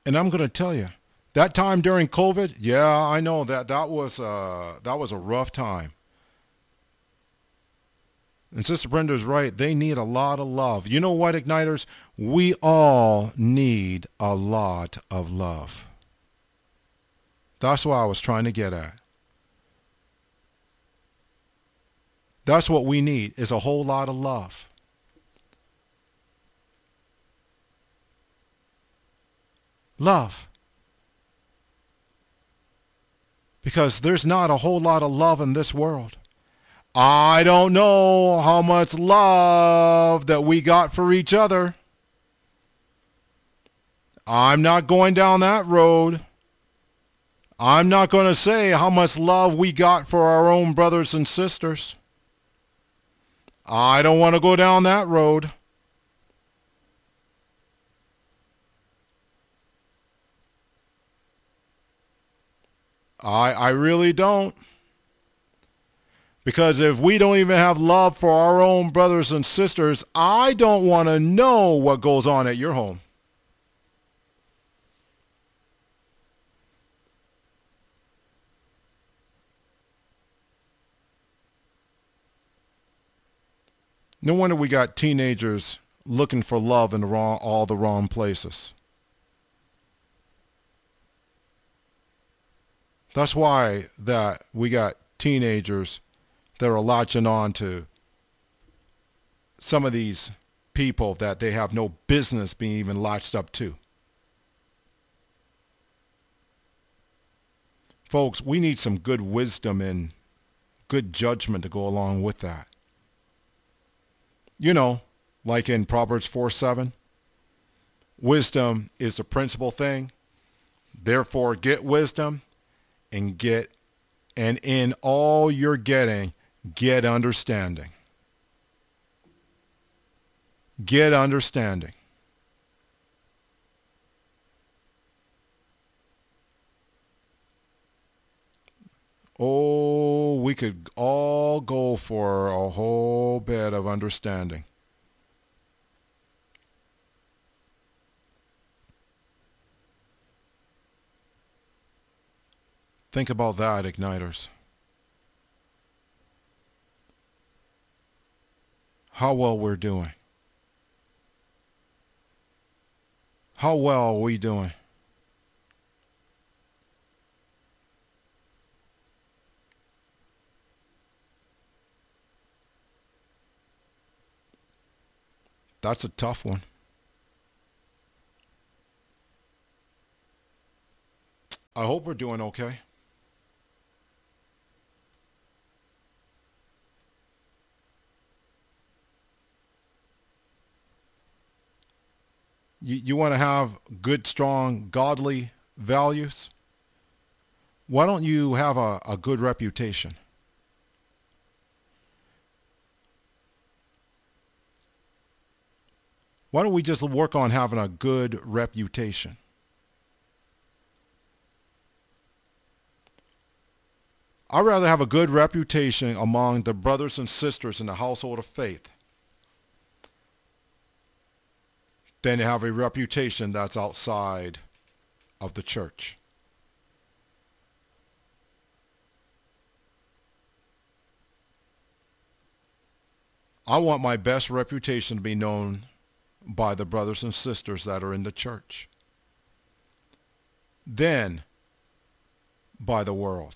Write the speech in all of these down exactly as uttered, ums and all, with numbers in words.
And I'm going to tell you, that time during COVID, yeah, I know that that was uh, that was a rough time. And Sister Brenda's right. They need a lot of love. You know what, Igniters? We all need a lot of love. That's what I was trying to get at. That's what we need is a whole lot of love. Love. Because there's not a whole lot of love in this world. I don't know how much love that we got for each other. I'm not going down that road. I'm not going to say how much love we got for our own brothers and sisters. I don't want to go down that road. I I really don't. Because if we don't even have love for our own brothers and sisters, I don't want to know what goes on at your home. No wonder we got teenagers looking for love in the wrong, all the wrong places. That's why that we got teenagers that are latching on to some of these people that they have no business being even latched up to. Folks, we need some good wisdom and good judgment to go along with that. You know, like in Proverbs four seven, wisdom is the principal thing. Therefore, get wisdom and get, and in all you're getting, get understanding. Get understanding. Oh, we could all go for a whole bit of understanding. Think about that, Igniters. How well we're doing. How well are we doing? That's a tough one. I hope we're doing okay. You, you want to have good, strong, godly values? Why don't you have a, a good reputation? Why don't we just work on having a good reputation? I'd rather have a good reputation among the brothers and sisters in the household of faith than to have a reputation that's outside of the church. I want my best reputation to be known by the brothers and sisters that are in the church, then by the world.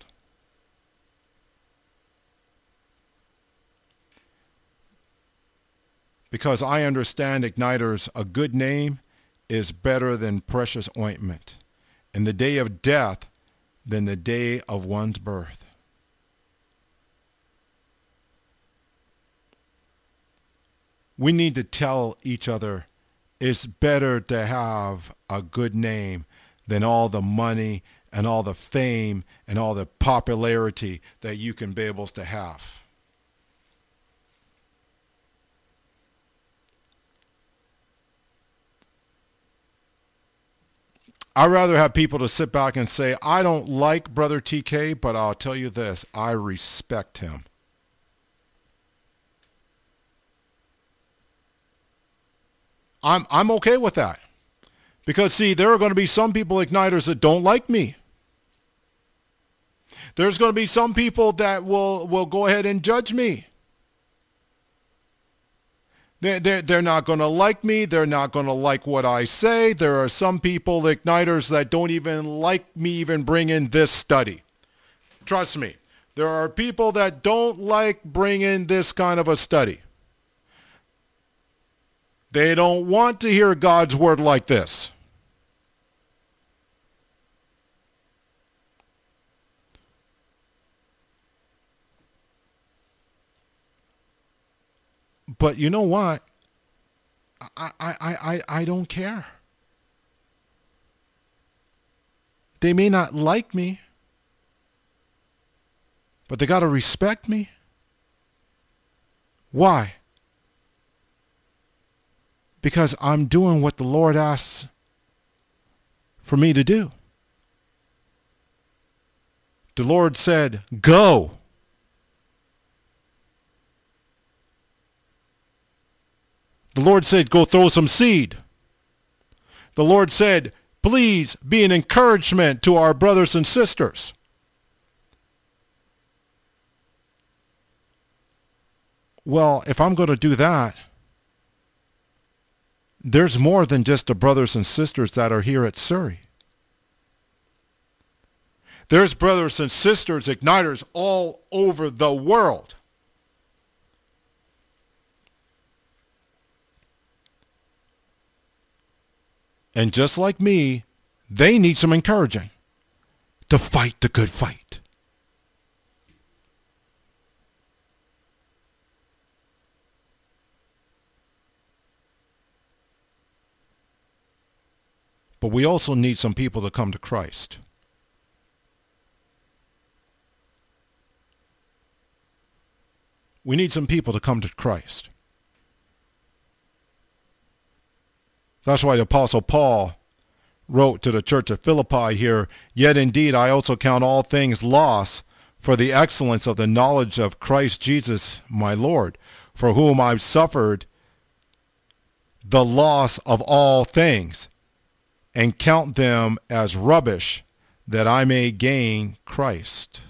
Because I understand, Igniters, a good name is better than precious ointment, in the day of death than the day of one's birth. We need to tell each other it's better to have a good name than all the money and all the fame and all the popularity that you can be able to have. I'd rather have people to sit back and say, I don't like Brother T K, but I'll tell you this, I respect him. I'm I'm okay with that. Because, see, there are going to be some people, igniters, that don't like me. There's going to be some people that will, will go ahead and judge me. They're, they're, they're not going to like me. They're not going to like what I say. There are some people, igniters, that don't even like me even bringing this study. Trust me. There are people that don't like bringing this kind of a study. They don't want to hear God's word like this. But you know what? I, I, I, I don't care. They may not like me, but they got to respect me. Why? Because I'm doing what the Lord asks for me to do. The Lord said, go. The Lord said, go throw some seed. The Lord said, please be an encouragement to our brothers and sisters. Well, if I'm going to do that, there's more than just the brothers and sisters that are here at Surrey. There's brothers and sisters, igniters, all over the world. And just like me, they need some encouraging to fight the good fight. But we also need some people to come to Christ. We need some people to come to Christ. That's why the Apostle Paul wrote to the church at Philippi here, yet indeed I also count all things loss for the excellence of the knowledge of Christ Jesus my Lord, for whom I've suffered the loss of all things, and count them as rubbish, that I may gain Christ.